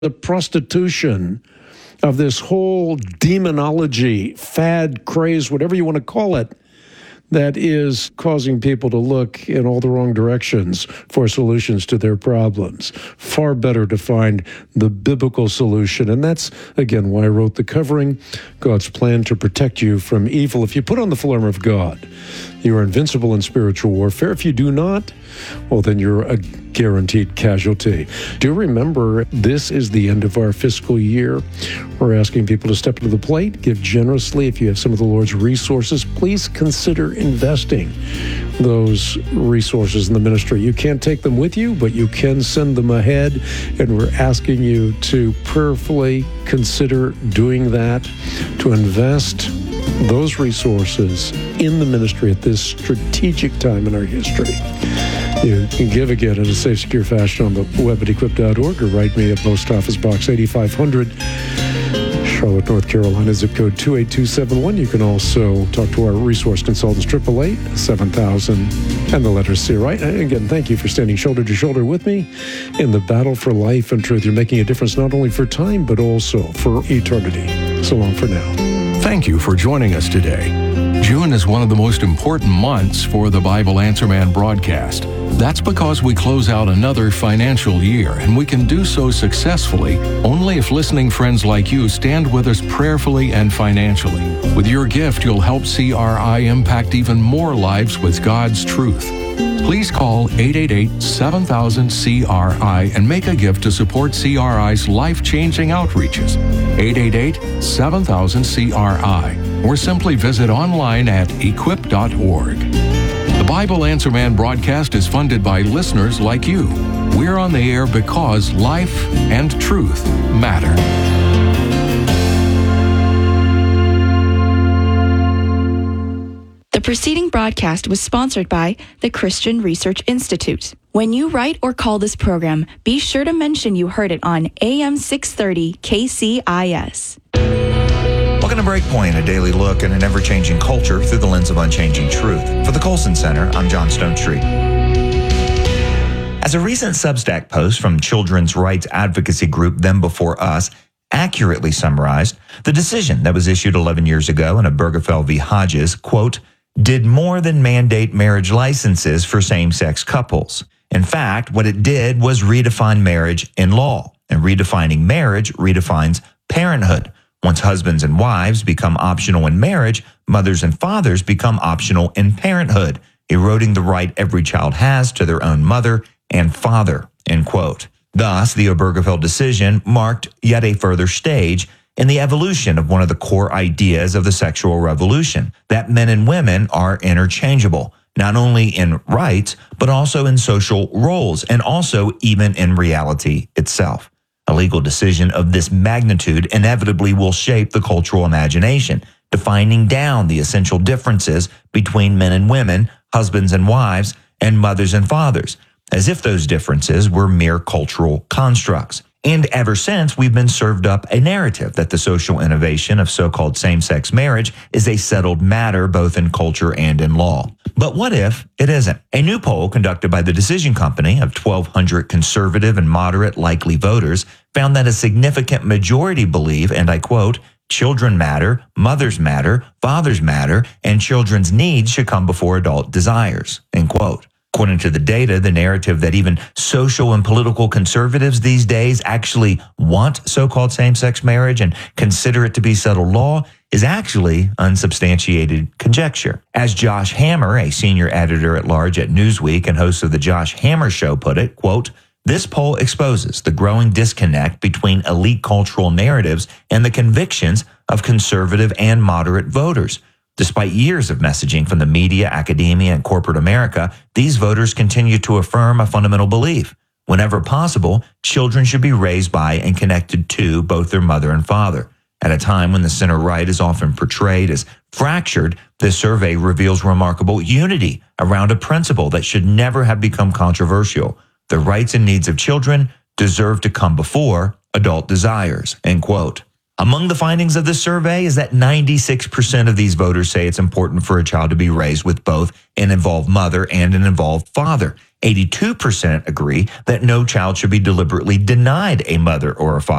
the prostitution of this whole demonology, fad, craze, whatever you want to call it, that is causing people to look in all the wrong directions for solutions to their problems. Far better to find the biblical solution. And that's, again, why I wrote the covering, God's plan to protect you from evil. If you put on the full armor of God, you are invincible in spiritual warfare. If you do not, well, then you're a guaranteed casualty. Do remember, this is the end of our fiscal year. We're asking people to step to the plate, give generously. If you have some of the Lord's resources, please consider investing those resources in the ministry. You can't take them with you, but you can send them ahead, and we're asking you to prayerfully consider doing that, to invest those resources in the ministry at this strategic time in our history. You can give again in a safe, secure fashion on the web at equip.org, or write me at Post Office Box 8500, Charlotte, North Carolina, zip code 28271. You can also talk to our resource consultants, 888-7000, and the letter C, right? And again, thank you for standing shoulder to shoulder with me in the battle for life and truth. You're making a difference not only for time, but also for eternity. So long for now. Thank you for joining us today. June is one of the most important months for the Bible Answer Man broadcast. That's because we close out another financial year, and we can do so successfully only if listening friends like you stand with us prayerfully and financially. With your gift, you'll help CRI impact even more lives with God's truth. Please call 888-7000-CRI and make a gift to support CRI's life-changing outreaches. 888-7000-CRI, or simply visit online at equip.org. The Bible Answer Man broadcast is funded by listeners like you. We're on the air because life and truth matter. The preceding broadcast was sponsored by the Christian Research Institute. When you write or call this program, be sure to mention you heard it on AM 630 KCIS. Welcome to Breakpoint, a daily look at an ever-changing culture through the lens of unchanging truth. For the Colson Center, I'm John Stonestreet. As a recent Substack post from children's rights advocacy group Them Before Us accurately summarized, the decision that was issued 11 years ago in Obergefell v. Hodges, quote, did more than mandate marriage licenses for same-sex couples. In fact, what it did was redefine marriage in law, and redefining marriage redefines parenthood. Once husbands and wives become optional in marriage, mothers and fathers become optional in parenthood, eroding the right every child has to their own mother and father, end quote. Thus, the Obergefell decision marked yet a further stage in the evolution of one of the core ideas of the sexual revolution, that men and women are interchangeable, not only in rights, but also in social roles, and also even in reality itself. A legal decision of this magnitude inevitably will shape the cultural imagination, defining down the essential differences between men and women, husbands and wives, and mothers and fathers, as if those differences were mere cultural constructs. And ever since, we've been served up a narrative that the social innovation of so-called same-sex marriage is a settled matter both in culture and in law. But what if it isn't? A new poll conducted by the Decision Company of 1,200 conservative and moderate likely voters found that a significant majority believe, and I quote, children matter, mothers matter, fathers matter, and children's needs should come before adult desires, end quote. According to the data, the narrative that even social and political conservatives these days actually want so-called same-sex marriage and consider it to be settled law is actually unsubstantiated conjecture. As Josh Hammer, a senior editor-at-large at Newsweek and host of the Josh Hammer Show, put it, quote, this poll exposes the growing disconnect between elite cultural narratives and the convictions of conservative and moderate voters. Despite years of messaging from the media, academia, and corporate America, these voters continue to affirm a fundamental belief. Whenever possible, children should be raised by and connected to both their mother and father. At a time when the center-right is often portrayed as fractured, this survey reveals remarkable unity around a principle that should never have become controversial. The rights and needs of children deserve to come before adult desires, end quote. Among the findings of this survey is that 96% of these voters say it's important for a child to be raised with both an involved mother and an involved father. 82% agree that no child should be deliberately denied a mother or a father.